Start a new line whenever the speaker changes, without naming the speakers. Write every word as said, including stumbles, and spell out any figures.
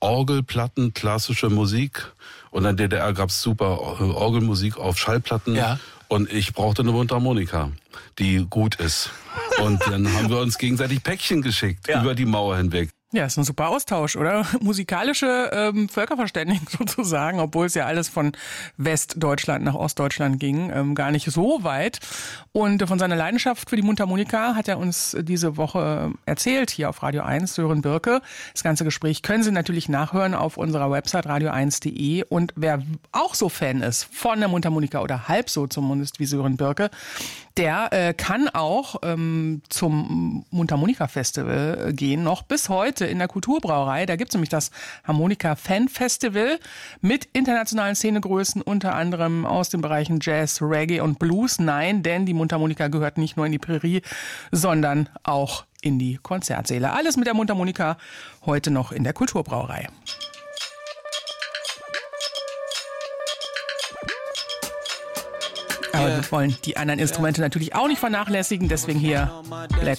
Orgelplatten, klassische Musik. Und in der D D R gab's super Orgelmusik auf Schallplatten.
Ja.
Und ich brauchte eine Mundharmonika, die gut ist. Und dann haben wir uns gegenseitig Päckchen geschickt, ja. über die Mauer hinweg.
Ja, ist ein super Austausch, oder? Musikalische ähm, Völkerverständigung sozusagen, obwohl es ja alles von Westdeutschland nach Ostdeutschland ging, ähm, gar nicht so weit. Und von seiner Leidenschaft für die Mundharmonika hat er uns diese Woche erzählt, hier auf Radio eins, Sören Birke. Das ganze Gespräch können Sie natürlich nachhören auf unserer Website radio eins punkt de. Und wer auch so Fan ist von der Mundharmonika oder halb so zumindest wie Sören Birke, der äh, kann auch ähm, zum Mundharmonika-Festival gehen, noch bis heute in der Kulturbrauerei. Da gibt's nämlich das Harmonika-Fan-Festival mit internationalen Szenegrößen, unter anderem aus den Bereichen Jazz, Reggae und Blues. Nein, denn die Mundharmonika gehört nicht nur in die Prärie, sondern auch in die Konzertsäle. Alles mit der Mundharmonika heute noch in der Kulturbrauerei. Aber wir wollen die anderen Instrumente natürlich auch nicht vernachlässigen, deswegen hier Let's